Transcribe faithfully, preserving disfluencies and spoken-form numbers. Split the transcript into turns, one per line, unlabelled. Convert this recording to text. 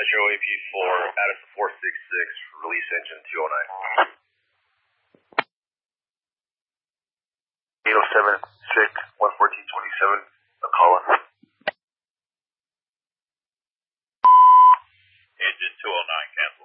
Metro A P four, Addison four six six, release engine two oh nine. eight oh seven six, one fourteen twenty-seven, Akala.
Engine two oh nine, cancel.